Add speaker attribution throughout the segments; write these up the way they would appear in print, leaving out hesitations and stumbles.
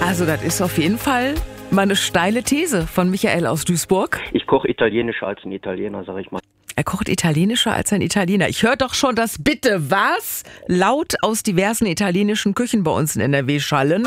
Speaker 1: Also das ist auf jeden Fall mal eine steile These von Michael aus Duisburg.
Speaker 2: Ich koche italienischer als ein Italiener, sag ich mal.
Speaker 1: Er kocht italienischer als ein Italiener. Ich höre doch schon das Bitte was laut aus diversen italienischen Küchen bei uns in NRW schallen.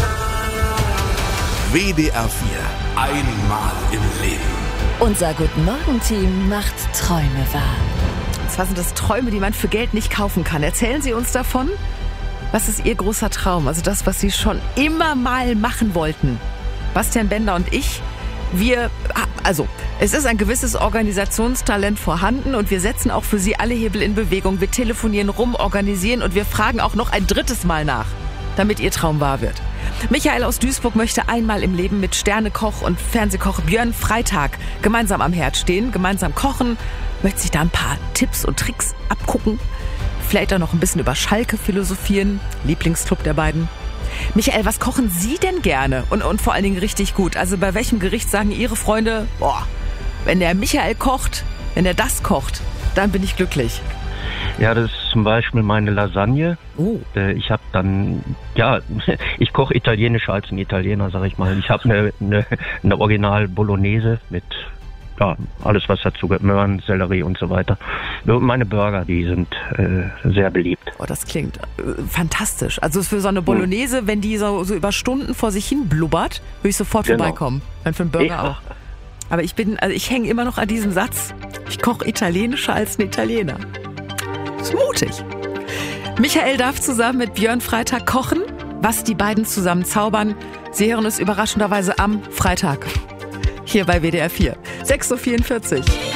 Speaker 3: WDR 4. Einmal im Leben.
Speaker 4: Unser Guten-Morgen-Team macht Träume wahr.
Speaker 1: Was sind das Träume, die man für Geld nicht kaufen kann? Erzählen Sie uns davon. Was ist Ihr großer Traum? Also das, was Sie schon immer mal machen wollten. Bastian Bender und ich, es ist ein gewisses Organisationstalent vorhanden und wir setzen auch für Sie alle Hebel in Bewegung. Wir telefonieren rum, organisieren und wir fragen auch noch ein drittes Mal nach, damit Ihr Traum wahr wird. Michael aus Duisburg möchte einmal im Leben mit Sternekoch und Fernsehkoch Björn Freitag gemeinsam am Herd stehen, gemeinsam kochen, möchte sich da ein paar Tipps und Tricks abgucken, vielleicht auch noch ein bisschen über Schalke philosophieren, Lieblingsclub der beiden. Michael, was kochen Sie denn gerne und vor allen Dingen richtig gut? Also bei welchem Gericht sagen Ihre Freunde, wenn der Michael kocht, wenn er das kocht, dann bin ich glücklich?
Speaker 2: Ja, das ist zum Beispiel meine Lasagne.
Speaker 1: Oh.
Speaker 2: Ich habe dann, ich koche italienischer als ein Italiener, sag ich mal. Ich habe eine Original Bolognese mit alles, was dazu gehört, Möhren, Sellerie und so weiter. Meine Burger, die sind sehr beliebt.
Speaker 1: Oh, das klingt fantastisch. Also für so eine Bolognese, wenn die so über Stunden vor sich hin blubbert, würde ich sofort vorbeikommen. Und für einen Burger auch. Aber ich hänge immer noch an diesem Satz. Ich koche italienischer als ein Italiener. Das ist mutig. Michael darf zusammen mit Björn Freitag kochen. Was die beiden zusammen zaubern, Sie hören es überraschenderweise am Freitag. Hier bei WDR 4. 6.44 Uhr.